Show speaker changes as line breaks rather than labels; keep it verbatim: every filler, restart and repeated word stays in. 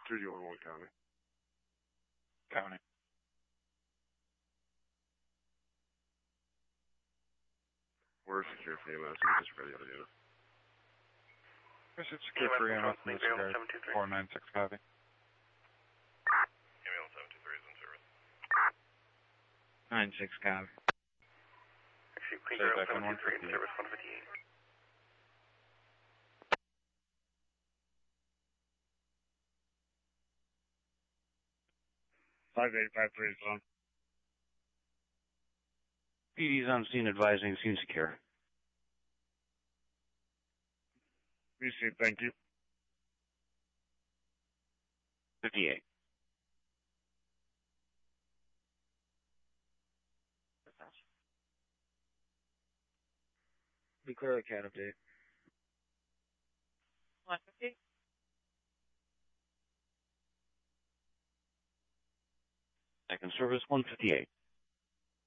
two D one one County.
County.
We're secure for E M S. We're just ready to do it.
Pursuit secure for E M S in disregard. four nine six copy.
Ambulance seven two three is in service.
nine six copy.
Actually, Queen Girl seven two three in service one fifty-eight.
five eight five three is on.
P D's on scene advising scene secure.
B C, thank you.
fifty-eight. Declare a cat update.
one fifty.
Second service one fifty-eight.